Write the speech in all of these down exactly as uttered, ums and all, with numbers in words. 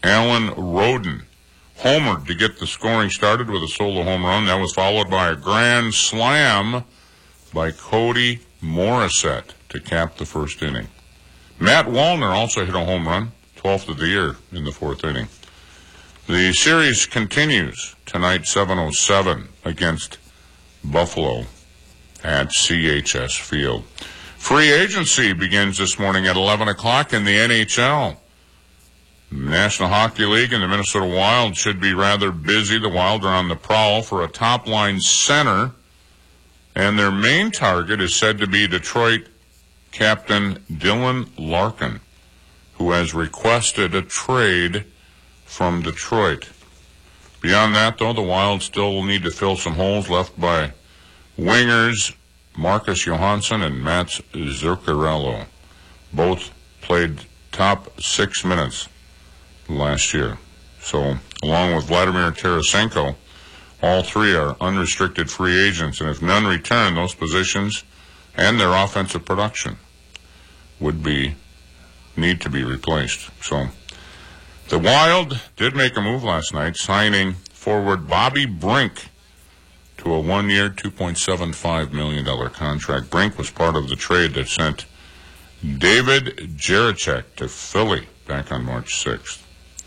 Alan Roden homered to get the scoring started with a solo home run. That was followed by a grand slam by Cody Morissette to cap the first inning. Matt Wallner also hit a home run, twelfth of the year in the fourth inning. The series continues tonight, seven oh seven, against Buffalo at C H S Field. Free agency begins this morning at eleven o'clock in the N H L. National Hockey League and the Minnesota Wild should be rather busy. The Wild are on the prowl for a top-line center, and their main target is said to be Detroit captain Dylan Larkin, who has requested a trade from Detroit. Beyond that, though, the Wild still will need to fill some holes left by wingers Marcus Johansson and Mats Zuccarello. Both played top six minutes last year. So, along with Vladimir Tarasenko, all three are unrestricted free agents, and if none return, those positions and their offensive production would be need to be replaced. So, the Wild did make a move last night, signing forward Bobby Brink to a one-year, two point seven five million dollars contract. Brink was part of the trade that sent David Jiricek to Philly back on March sixth.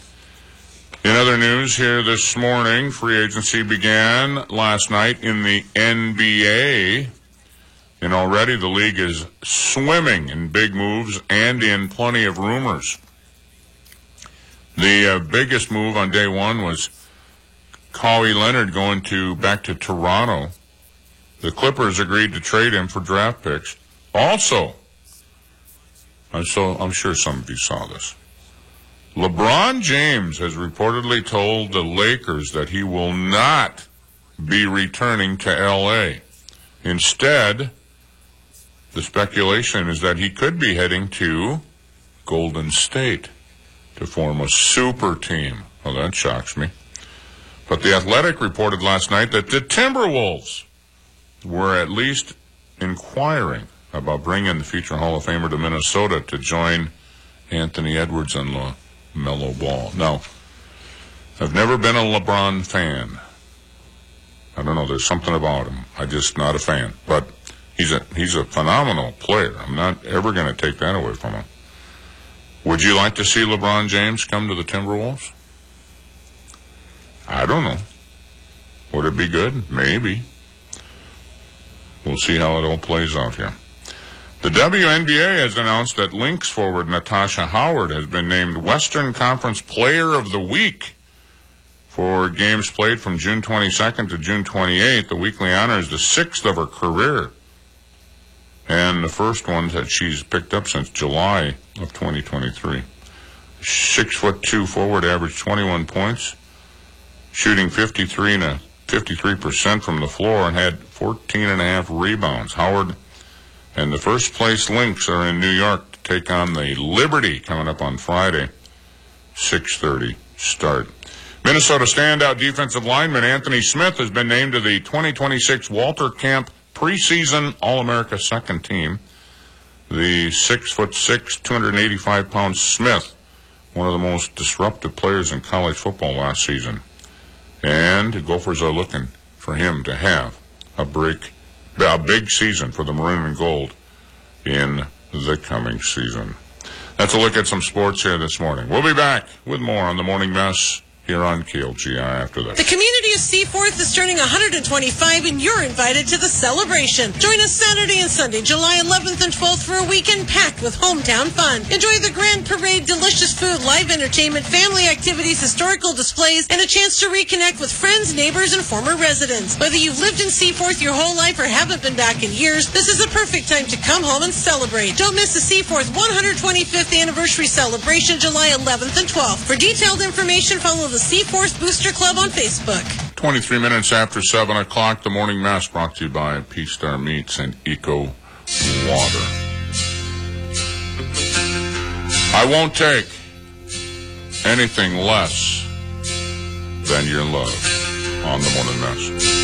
In other news here this morning, free agency began last night in the N B A, and already the league is swimming in big moves and in plenty of rumors. The uh, biggest move on day one was Kawhi Leonard going to back to Toronto. The Clippers agreed to trade him for draft picks. Also, I'm, so, I'm sure some of you saw this, LeBron James has reportedly told the Lakers that he will not be returning to L A. Instead, the speculation is that he could be heading to Golden State to form a super team. Well, that shocks me. But The Athletic reported last night that the Timberwolves were at least inquiring about bringing the future Hall of Famer to Minnesota to join Anthony Edwards and LaMelo Ball. Now, I've never been a LeBron fan. I don't know, there's something about him. I'm just not a fan. But he's a he's a phenomenal player. I'm not ever going to take that away from him. Would you like to see LeBron James come to the Timberwolves? I don't know. Would it be good? Maybe. We'll see how it all plays out here. The W N B A has announced that Lynx forward Natasha Howard has been named Western Conference Player of the Week for games played from June twenty-second to June twenty-eighth. The weekly honor is the sixth of her career, and the first one that she's picked up since July of twenty twenty-three. Six foot two forward averaged twenty-one points, shooting fifty-three and a fifty-three percent from the floor, and had fourteen and a half rebounds. Howard and the first place Lynx are in New York to take on the Liberty coming up on Friday, six thirty start. Minnesota standout defensive lineman Anthony Smith has been named to the twenty twenty-six Walter Camp preseason All-America second team. The six foot six, two hundred eighty-five pound Smith, one of the most disruptive players in college football last season. And the Gophers are looking for him to have a break, a big season for the Maroon and Gold in the coming season. That's a look at some sports here this morning. We'll be back with more on the Morning Mess here on K L G I after this. The community of Seaforth is turning one hundred twenty-five, and you're invited to the celebration. Join us Saturday and Sunday, July eleventh and twelfth, for a weekend packed with hometown fun. Enjoy the grand parade, delicious food, live entertainment, family activities, historical displays, and a chance to reconnect with friends, neighbors, and former residents. Whether you've lived in Seaforth your whole life or haven't been back in years, this is a perfect time to come home and celebrate. Don't miss the Seaforth one hundred twenty-fifth anniversary celebration, July eleventh and twelfth. For detailed information, follow the Seaforth Booster Club on Facebook. twenty-three minutes after seven o'clock, the Morning Mass brought to you by P-Star Meats and Eco Water. I won't take anything less than your love on the Morning Mass.